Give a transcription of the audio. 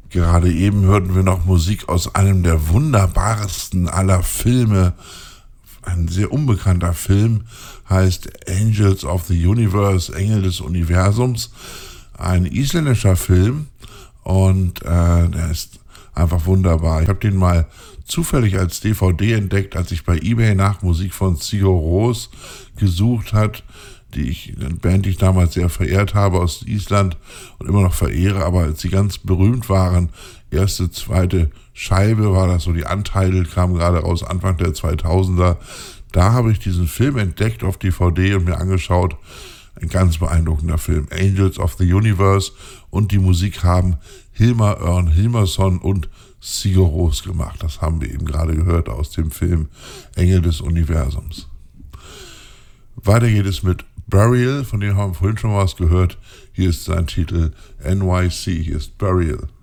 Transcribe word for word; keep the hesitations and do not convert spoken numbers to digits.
Gerade eben hörten wir noch Musik aus einem der wunderbarsten aller Filme. Ein sehr unbekannter Film heißt Angels of the Universe, Engel des Universums. Ein isländischer Film und äh, der ist einfach wunderbar. Ich habe den mal zufällig als D V D entdeckt, als ich bei eBay nach Musik von Sigur Rós gesucht hat, die ich, eine Band, die ich damals sehr verehrt habe aus Island und immer noch verehre, aber als sie ganz berühmt waren, erste, zweite Scheibe war das so, die Untitled kam gerade raus, Anfang der zweitausender, da habe ich diesen Film entdeckt auf D V D und mir angeschaut. Ein ganz beeindruckender Film, Angels of the Universe, und die Musik haben Hilmar Örn Hilmarsson und Sigur Rós gemacht. Das haben wir eben gerade gehört aus dem Film Engel des Universums. Weiter geht es mit Burial, von dem haben wir vorhin schon was gehört. Hier ist sein Titel N Y C, hier ist Burial.